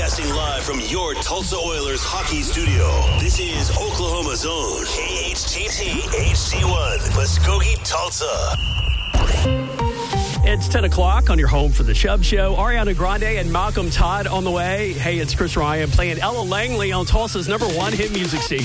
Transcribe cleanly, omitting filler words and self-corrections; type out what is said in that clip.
Broadcasting live from your Tulsa Oilers hockey studio. This is Oklahoma's own KHTT HD1, Muskogee, Tulsa. It's 10 o'clock on your home for the Chubb Show. Ariana Grande and Malcolm Todd on the way. Hey, it's Chris Ryan playing Ella Langley on Tulsa's #1 hit music station.